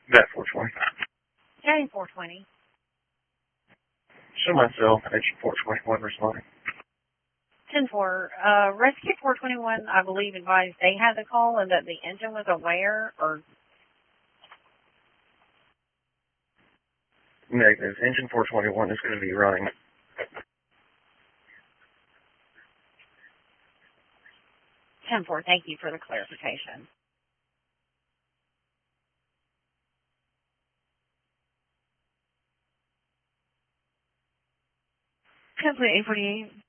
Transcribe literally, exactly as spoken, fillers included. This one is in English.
Bat four twenty. County four twenty. Show myself, engine four twenty-one responding. ten four. Uh, Rescue four twenty-one, I believe, advised they had the call and that the engine was aware or... Negative. Engine four twenty-one is going to be running. ten four, thank you for the clarification. Complete eight forty-eight.